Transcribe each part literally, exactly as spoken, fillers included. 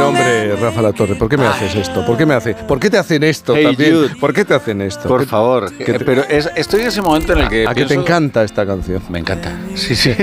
Bueno, hombre, Rafa La Torre, ¿por qué me haces esto? ¿Por qué me hace? ¿Por qué te hacen esto Hey, también? Jude. ¿Por qué te hacen esto? Por ¿Qué, favor. qué te, pero es, estoy en ese momento en el que ¿A, a pienso, que te encanta esta canción? Me encanta. Sí, sí.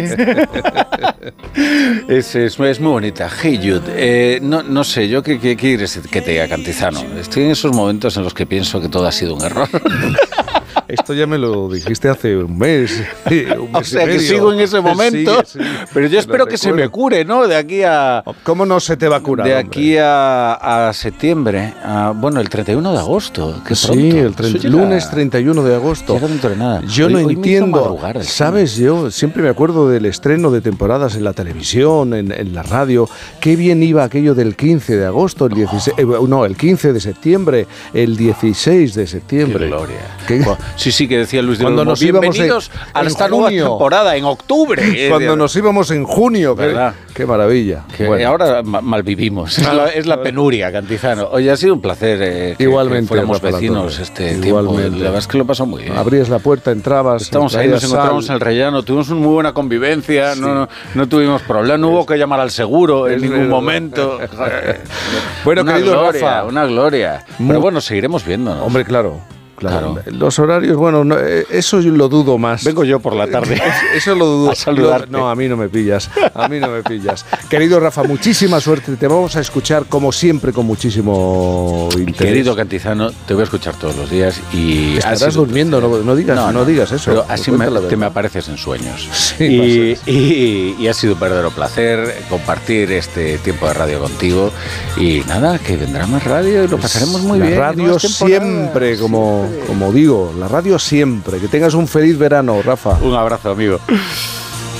es, es, es muy bonita. Hey Jude. Eh, no, no sé, yo qué, qué quieres que te diga, Cantizano. Estoy en esos momentos en los que pienso que todo ha sido un error. Esto ya me lo dijiste hace un mes. Un mes o sea y medio. que sigo en ese momento. Sí, sí, pero yo espero que se me cure, ¿no? De aquí a... ¿Cómo no se te va a curar? De hombre? aquí a, a septiembre. A, bueno, el treinta y uno de agosto. Que sí, pronto. el tre- lunes treinta y uno de agosto. Ya dentro de nada. Yo hoy, no hoy entiendo. ¿Sabes? cine. Yo siempre me acuerdo del estreno de temporadas en la televisión, en, en la radio. Qué bien iba aquello del quince de agosto, el dieciséis, eh, no, el quince de septiembre, el dieciséis de septiembre. Qué gloria. ¿Qué? Sí, sí, que decía Luis de Cuando Olmo, nos íbamos bienvenidos en, a en esta junio, nueva temporada, en octubre. Cuando nos íbamos en junio, qué, qué maravilla. Que bueno. Ahora mal vivimos. Es la, es la penuria, Cantizano. Oye, ha sido un placer eh, que, Igualmente, que fuéramos Rafa vecinos este Igualmente. tiempo. La verdad es que lo pasó muy bien. Abrías la puerta, entrabas. Estamos ahí, nos encontramos en el Rellano, tuvimos una muy buena convivencia, sí. no, no, no tuvimos problemas, no hubo que llamar al seguro en es ningún verdad. momento. Bueno, una querido gloria, Rafa. Una gloria. Muy... Pero bueno, seguiremos viéndonos. Hombre, claro. Claro. Claro. Los horarios, bueno, no, eso yo lo dudo más. Vengo yo por la tarde. Eso lo dudo. A saludarte. Lo, no, a mí no me pillas. A mí no me pillas. Querido Rafa, muchísima suerte. Te vamos a escuchar como siempre con muchísimo interés. Querido Cantizano, te voy a escuchar todos los días y estarás durmiendo. No, no digas, no, no, no digas eso. Pero así me, te me apareces en sueños. Sí, y, y, y ha sido un verdadero placer compartir este tiempo de radio contigo. Y nada, que vendrá más radio y lo pasaremos muy la bien. La radio siempre, como. Como digo, la radio siempre. Que tengas un feliz verano, Rafa. Un abrazo, amigo.